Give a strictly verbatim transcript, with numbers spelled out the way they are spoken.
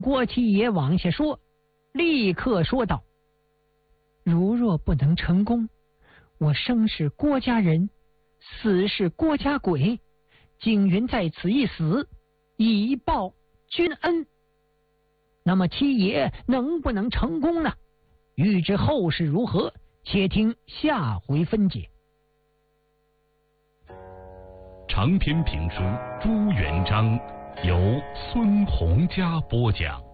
郭七爷往下说，立刻说道：如若不能成功，我生是郭家人，死是郭家鬼，景云在此一死，以报君恩。那么七爷能不能成功呢？欲知后事如何，且听下回分解。 长篇评书《朱元璋》由孙洪嘉播讲。